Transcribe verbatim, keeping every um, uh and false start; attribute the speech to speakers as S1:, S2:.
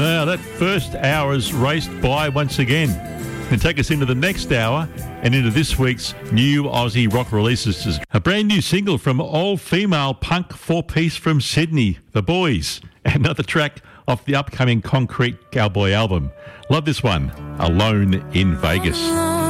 S1: Now, that first hour has raced by once again. And take us into the next hour and into this week's new Aussie rock releases. A brand new single from all-female punk four-piece from Sydney, The Boys. Another track off the upcoming Concrete Cowboy album. Love this one, Alone in Vegas.